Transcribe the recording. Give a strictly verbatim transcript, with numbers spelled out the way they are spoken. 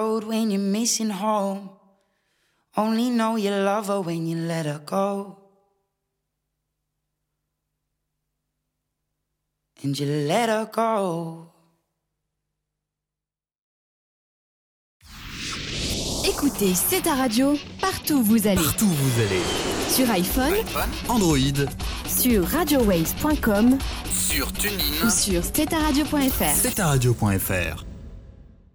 When you're missing home, only know you love her when you let her go. And you let her go. Écoutez, c'est ta radio partout où vous allez. Partout où vous allez. Sur iPhone, iPhone, Android, sur radio waves point com, sur TuneIn ou sur c'est ta radio point f r. c'est ta radio point f r.